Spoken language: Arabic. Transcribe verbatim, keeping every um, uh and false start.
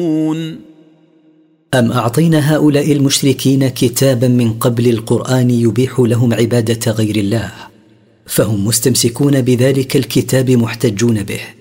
أم أعطينا هؤلاء المشركين كتابا من قبل القرآن يبيح لهم عبادة غير الله، فهم مستمسكون بذلك الكتاب محتجون به.